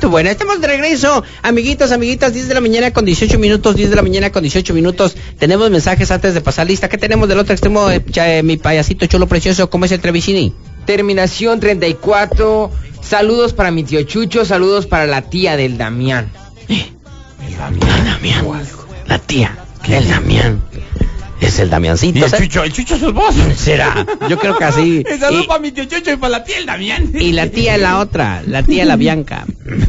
Perfecto, bueno, estamos de regreso, amiguitos, amiguitas, 10 de la mañana con 18 minutos, 10 de la mañana con 18 minutos. Tenemos mensajes antes de pasar lista. ¿Qué tenemos del otro extremo, mi payasito chulo precioso? ¿Cómo es el Trevisini? Terminación 34. Saludos para mi tío Chucho, saludos para la tía del Damián. El Damián. La tía, el Damián. Es el Damiancito. ¿Y el Chucho es su voz? ¿Será? Yo creo que así. Saludos para mi tío Chucho y para la tía el Damián. Y la tía la otra, la tía la Bianca.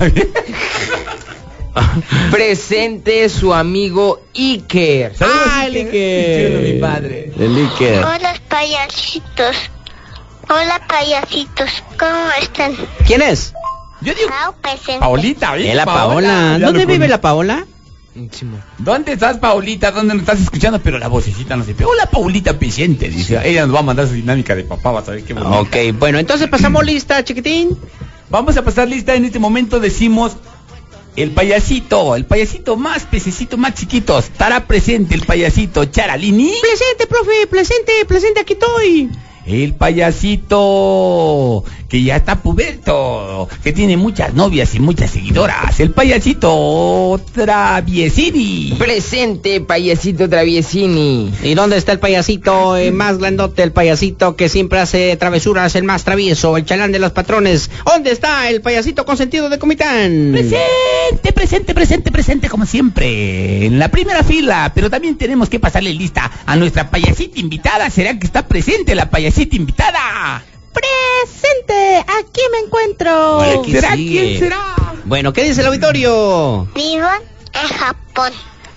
Presente su amigo Iker. Saludos, Iker. Mi padre. El Iker. Hola, payasitos. Hola, payasitos. ¿Cómo están? ¿Quién es? Yo digo Pau, presente. Paolita, ¿ves? Es la Paola. ¿Dónde vive la Paola? ¿Dónde estás, Paulita? ¿Dónde nos estás escuchando? Pero la vocecita no se pega. Hola, Paulita Vicente, dice. Ella nos va a mandar su dinámica de papá, vas a ver qué bonita. Ok, bueno, entonces pasamos lista, chiquitín. Vamos a pasar lista. En este momento decimos el payasito más pececito, más chiquito. Estará presente el payasito Charalini. Presente, profe, presente, aquí estoy. El payasito que ya está puberto, que tiene muchas novias y muchas seguidoras. El payasito Traviesini. Presente, payasito Traviesini. ¿Y dónde está el payasito más grandote, el payasito que siempre hace travesuras, el más travieso, el chalán de los patrones? ¿Dónde está el payasito consentido de Comitán? Presente, como siempre, en la primera fila. Pero también tenemos que pasarle lista a nuestra payasita invitada. ¿Será que está presente la payasita invitada? Presente, aquí me encuentro. Bueno, ¿Quién será? Bueno, ¿qué dice el auditorio? Vivo en Japón.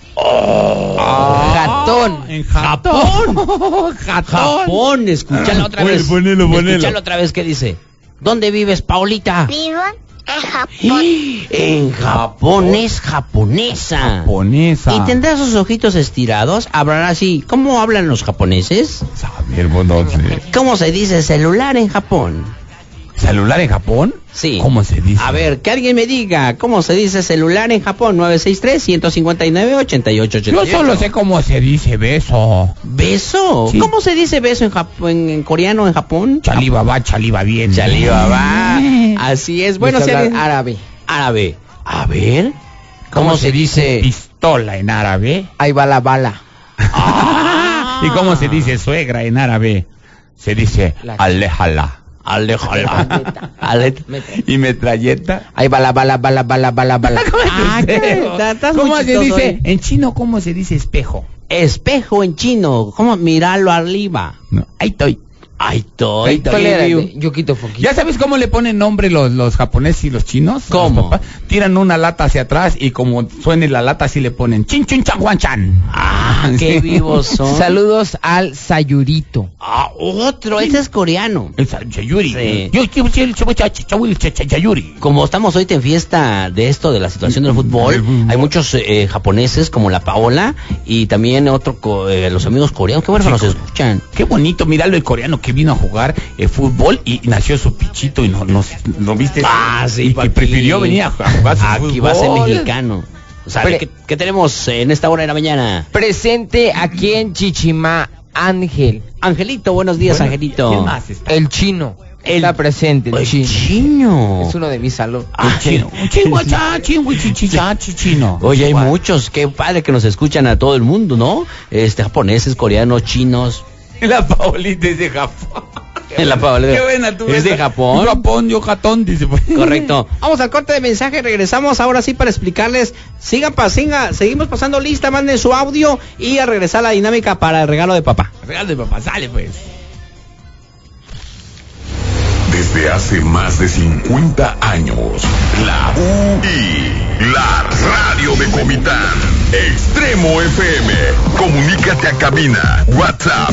Jatón. En Japón. Japón, escúchalo otra vez. Ponelo. Escúchalo otra vez, ¿qué dice? ¿Dónde vives, Paulita? Vivo en Japón. En Japón, es japonesa. Japonesa. ¿Y tendrá sus ojitos estirados? ¿Hablará así? ¿Cómo hablan los japoneses? Saber, no sé. ¿Cómo se dice celular en Japón? ¿Celular en Japón? Sí. ¿Cómo se dice? A ver, que alguien me diga, ¿cómo se dice celular en Japón? 963-159-8888. Yo solo sé cómo se dice beso. ¿Beso? Sí. ¿Cómo se dice beso en coreano en Japón? Chaliba va, chaliba bien. Chaliba va. Así es. Bueno, Vamos a hablar árabe. Árabe. A ver. ¿Cómo se dice pistola en árabe? Ahí va la bala. ¿Y cómo se dice suegra en árabe? Se dice aléjala. Alejala. ¿Y metralleta? Ahí va la bala. ¿Cómo se dice? En chino, ¿cómo se dice espejo? Espejo en chino. ¿Cómo? Mirarlo arriba. No, ahí estoy. Ahí estoy. ¿Cuál era? Yukito Foquito. ¿Ya sabes cómo le ponen nombre los japoneses y los chinos? ¿Cómo? Los papás tiran una lata hacia atrás y como suene la lata así le ponen chin chun chan guan chan. Qué vivos son. Saludos al Sayurito. Otro. Ese es coreano. El Sayuri. Sí. Yo Sayuri. Como estamos ahorita en fiesta de esto, de la situación del fútbol, hay muchos japoneses como la Paola y también los amigos coreanos. Qué bueno nos escuchan. Qué bonito, mirarlo el coreano que vino a jugar fútbol y nació su pichito y no viste. Sí, y que prefirió venir a jugar su fútbol. Aquí va a ser mexicano. O sea, ¿qué tenemos en esta hora de la mañana? Presente aquí en Chichimá, Ángel. Angelito, buenos días, Angelito. ¿Quién más está? El chino. Está presente, el chino. Chino. Es uno de mis salón. Chino. Chino. Oye, hay muchos. Qué padre que nos escuchan a todo el mundo, ¿no? Japoneses, coreanos, chinos. La Paolita es de Japón. La Paola. Qué buena tú. ¿Es de Japón? Yo Jatón, dice. Correcto. Vamos al corte de mensaje, regresamos ahora sí para explicarles. Seguimos pasando lista, manden su audio y a regresar la dinámica para el regalo de papá. Regalo de papá, sale pues. Desde hace más de 50 años, la UI, la radio de Comitán, Extremo FM. Comunícate a cabina. WhatsApp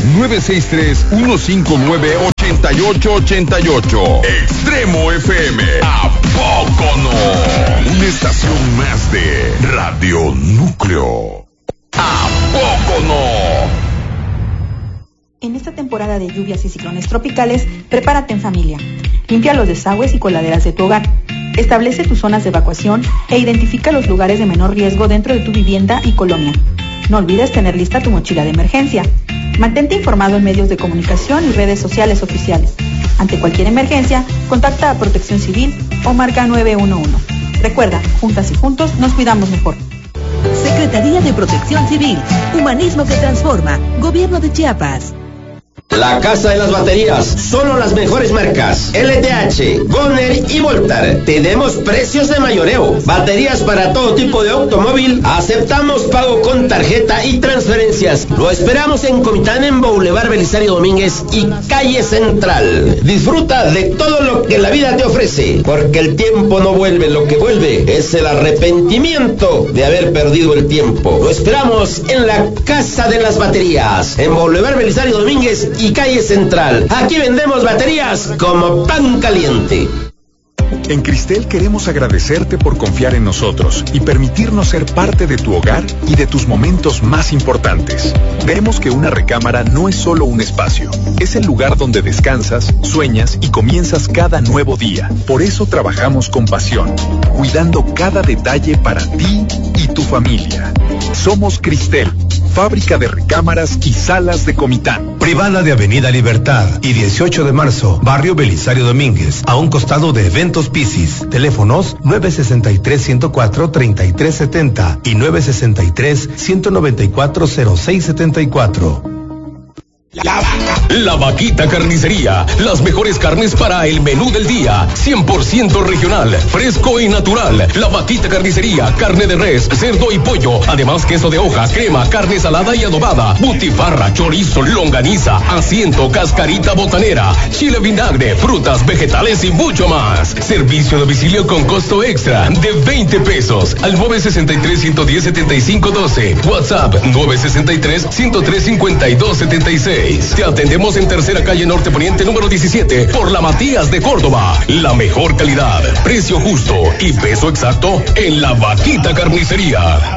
963-159-8888. Extremo FM. ¿A poco no? Una estación más de Radio Núcleo. ¿A poco no? En esta temporada de lluvias y ciclones tropicales, prepárate en familia. Limpia los desagües y coladeras de tu hogar. Establece tus zonas de evacuación e identifica los lugares de menor riesgo dentro de tu vivienda y colonia. No olvides tener lista tu mochila de emergencia. Mantente informado en medios de comunicación y redes sociales oficiales. Ante cualquier emergencia, contacta a Protección Civil o marca 911. Recuerda, juntas y juntos nos cuidamos mejor. Secretaría de Protección Civil, Humanismo que Transforma, Gobierno de Chiapas. La Casa de las Baterías, solo las mejores marcas, LTH, Goner y Voltar. Tenemos precios de mayoreo, baterías para todo tipo de automóvil, aceptamos pago con tarjeta y transferencias. Lo esperamos en Comitán, en Boulevard Belisario Domínguez y Calle Central. Disfruta de todo lo que la vida te ofrece, porque el tiempo no vuelve, lo que vuelve es el arrepentimiento de haber perdido el tiempo. Lo esperamos en la Casa de las Baterías, en Boulevard Belisario Domínguez y Calle Central. Aquí vendemos baterías como pan caliente. En Cristel queremos agradecerte por confiar en nosotros y permitirnos ser parte de tu hogar y de tus momentos más importantes. Vemos que una recámara no es solo un espacio, es el lugar donde descansas, sueñas y comienzas cada nuevo día. Por eso trabajamos con pasión, cuidando cada detalle para ti y tu familia. Somos Cristel, fábrica de recámaras y salas de Comitán. Privada de Avenida Libertad y 18 de marzo, Barrio Belisario Domínguez, a un costado de Eventos Pisis. Teléfonos 963-104-3370 y 963-194-0674. La Vaquita Carnicería, las mejores carnes para el menú del día, 100% regional, fresco y natural. La Vaquita Carnicería, carne de res, cerdo y pollo, además queso de hoja, crema, carne salada y adobada, butifarra, chorizo, longaniza, asiento, cascarita botanera, chile vinagre, frutas, vegetales y mucho más. Servicio a domicilio con costo extra de 20 pesos al 963-110-7512, WhatsApp 963-103-5276. Te atendemos en Tercera Calle Norte Poniente número 17 por la Matías de Córdoba. La mejor calidad, precio justo y peso exacto en La Vaquita Carnicería.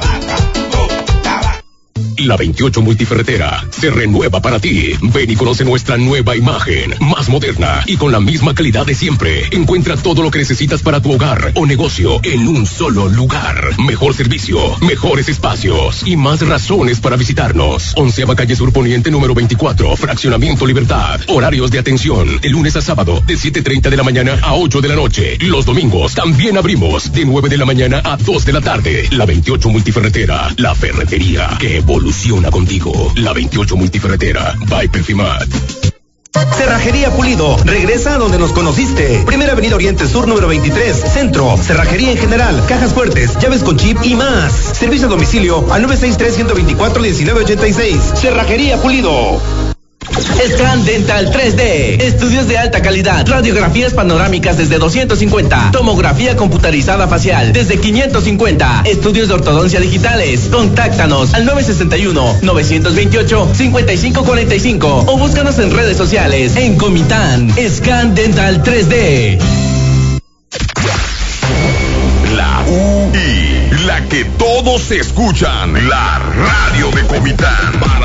La 28 Multiferretera se renueva para ti. Ven y conoce nuestra nueva imagen, más moderna y con la misma calidad de siempre. Encuentra todo lo que necesitas para tu hogar o negocio en un solo lugar. Mejor servicio, mejores espacios y más razones para visitarnos. 11ª Calle Sur Poniente número 24, Fraccionamiento Libertad. Horarios de atención de lunes a sábado de 7:30 de la mañana a 8 de la noche. Los domingos también abrimos de 9 de la mañana a 2 de la tarde. La 28 Multiferretera, la ferretería que evoluciona contigo. La 28 Multiferretera, by Perfimat. Cerrajería Pulido, regresa a donde nos conociste. Primera Avenida Oriente Sur número 23, Centro. Cerrajería en general, cajas fuertes, llaves con chip y más. Servicio a domicilio al 963-124-1986. Cerrajería Pulido. Scan Dental 3D, estudios de alta calidad, radiografías panorámicas desde 250, tomografía computarizada facial desde 550, estudios de ortodoncia digitales. Contáctanos al 961-928-5545 o búscanos en redes sociales en Comitán. Scan Dental 3D. La UI, la que todos escuchan, la radio de Comitán.